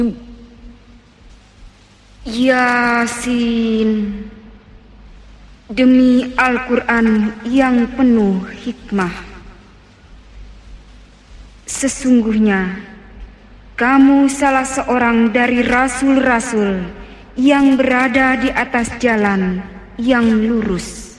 Yasin. Demi Al-Quran yang penuh hikmah, sesungguhnya kamu salah seorang dari rasul-rasul yang berada di atas jalan yang lurus.